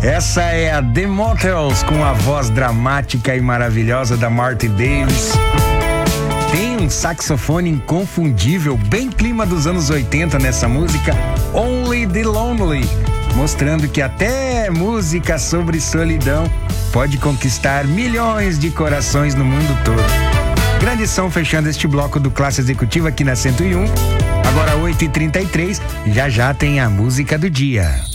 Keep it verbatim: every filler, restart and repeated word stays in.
Essa é a The Motels com a voz dramática e maravilhosa da Marty Davis. Tem um saxofone inconfundível, bem clima dos anos oitenta nessa música, Only the Lonely, mostrando que até música sobre solidão pode conquistar milhões de corações no mundo todo. Grande som fechando este bloco do Classe Executiva aqui na cento e um. Agora oito e trinta e três, já já tem a música do dia.